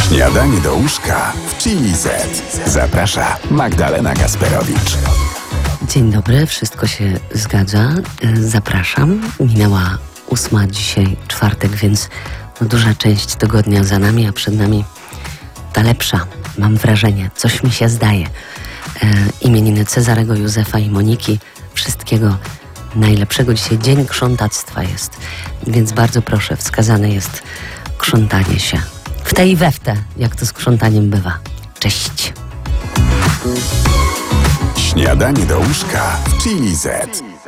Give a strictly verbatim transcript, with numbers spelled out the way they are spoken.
Śniadanie do łóżka w Chili Z. Zaprasza Magdalena Gasperowicz. Dzień dobry, wszystko się zgadza. Zapraszam. Minęła ósma, dzisiaj czwartek, więc no duża część tygodnia za nami, a przed nami ta lepsza. Mam wrażenie, coś mi się zdaje. E, imieniny Cezarego, Józefa i Moniki. Wszystkiego najlepszego. Dzisiaj dzień krzątactwa jest, więc bardzo proszę, wskazane jest krzątanie się. W te i we w te, jak to z krzątaniem bywa. Cześć. Śniadanie do łóżka w Chili Z.